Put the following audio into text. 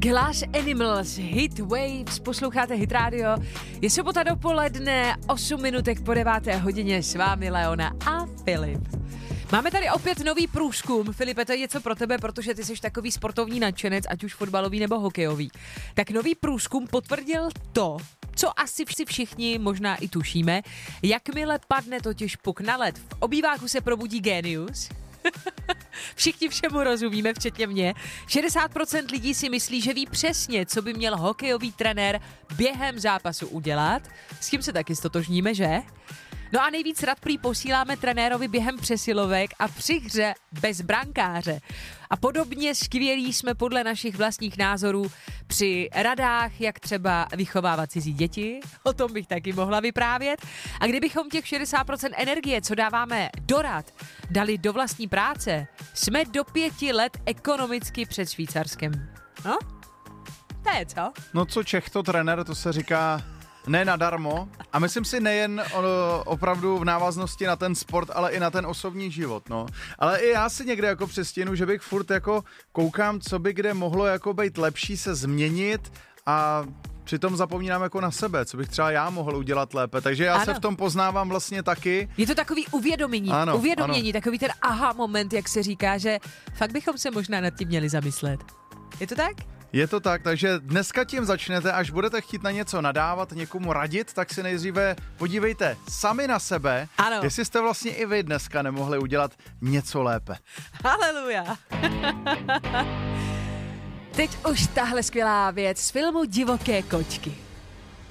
Glass Animals, Hit Waves, posloucháte Hit Radio. Je sobota dopoledne, 8 minutek po 9. hodině, s vámi Leona a Filip. Máme tady opět nový průzkum. Filipe, to je něco pro tebe, protože ty jsi takový sportovní nadšenec, ať už fotbalový nebo hokejový. Tak nový průzkum potvrdil to, co asi všichni možná i tušíme. Jakmile padne totiž puk na led, v obýváku se probudí génius. Všichni všemu rozumíme, včetně mě. 60% lidí si myslí, že ví přesně, co by měl hokejový trenér během zápasu udělat. S tím se taky stotožníme, že? No a nejvíc rad prý posíláme trenérovi během přesilovek a při hře bez brankáře. A podobně skvělí jsme podle našich vlastních názorů při radách, jak třeba vychovávat cizí děti. O tom bych taky mohla vyprávět. A kdybychom těch 60% energie, co dáváme do rad, dali do vlastní práce, jsme do 5 let ekonomicky před Švýcarskem. No? To je co? No co Čech to trenér, to se říká ne nadarmo. A myslím si nejen opravdu v návaznosti na ten sport, ale i na ten osobní život, no. Ale i já si někde jako přestěnu, že bych furt jako koukám, co by kde mohlo jako být lepší se změnit a přitom zapomínám jako na sebe, co bych třeba já mohl udělat lépe. Takže já se v tom poznávám vlastně taky. Je to takový uvědomění, ano. Takový ten aha moment, jak se říká, že fakt bychom se možná nad tím měli zamyslet. Je to tak? Je to tak, takže dneska tím začnete, až budete chtít na něco nadávat, někomu radit, tak si nejdříve podívejte sami na sebe, jestli jste vlastně i vy dneska nemohli udělat něco lépe. Haleluja. Teď už tahle skvělá věc z filmu Divoké kočky.